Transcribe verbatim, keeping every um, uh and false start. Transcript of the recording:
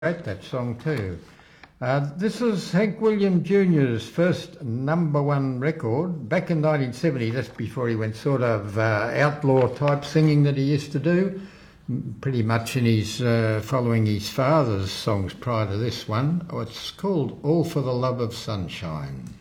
Wrote that song too. Uh, this is Hank Williams Junior's first number one record back in nineteen seventy, just before he went sort of uh, outlaw type singing that he used to do, pretty much in his uh, following his father's songs prior to this one. Oh, it's called All for the Love of Sunshine.